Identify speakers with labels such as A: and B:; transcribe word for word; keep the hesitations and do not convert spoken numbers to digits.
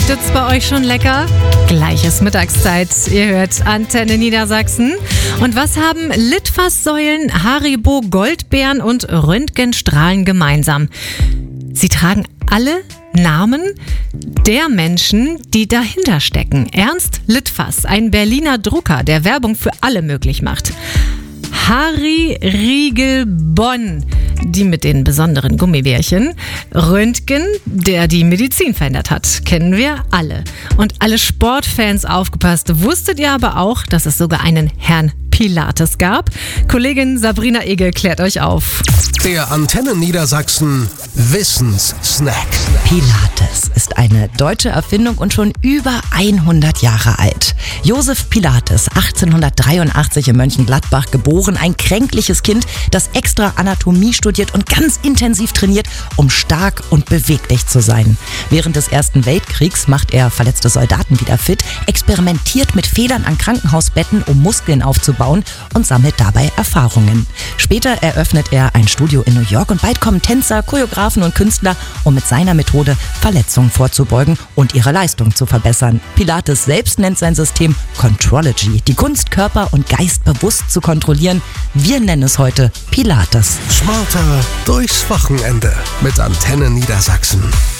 A: Frühstückt's bei euch schon lecker? Gleich ist Mittagszeit. Ihr hört Antenne Niedersachsen. Und was haben Litfaßsäulen, Haribo, Goldbeeren und Röntgenstrahlen gemeinsam? Sie tragen alle Namen der Menschen, die dahinter stecken. Ernst Litfaß, ein Berliner Drucker, der Werbung für alle möglich macht. Harry Riegel Bonn, die mit den besonderen Gummibärchen. Röntgen, der die Medizin verändert hat, kennen wir alle. Und alle Sportfans aufgepasst. Wusstet ihr aber auch, dass es sogar einen Herrn Pilates gab? Kollegin Sabrina Egge klärt euch auf.
B: Der Antenne Niedersachsen Wissenssnack.
C: Pilates ist eine deutsche Erfindung und schon über hundert Jahre alt. Josef Pilates, achtzehnhundertdreiundachtzig in Mönchengladbach geboren, ein kränkliches Kind, das extra Anatomie studiert und ganz intensiv trainiert, um stark und beweglich zu sein. Während des Ersten Weltkriegs macht er verletzte Soldaten wieder fit, experimentiert mit Federn an Krankenhausbetten, um Muskeln aufzubauen und sammelt dabei Erfahrungen. Später eröffnet er ein Studio in New York und bald kommen Tänzer, Choreografen und Künstler, um mit seiner Methode Verletzungen vorzubeugen und ihre Leistung zu verbessern. Pilates selbst nennt sein System Contrology, die Kunst, Körper und Geist bewusst zu kontrollieren. Wir nennen es heute Pilates.
B: Smarter durchs Wochenende mit Antenne Niedersachsen.